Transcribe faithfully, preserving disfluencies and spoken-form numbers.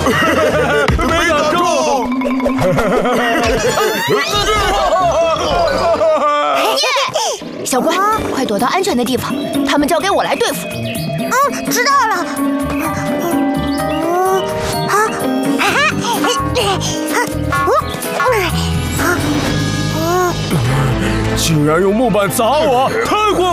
没打中。 耶！小乖，快躲到安全的地方，他们交给我来对付。 嗯，知道了。嗯，啊，哈哈， 竟然用木板砸我，太过分了！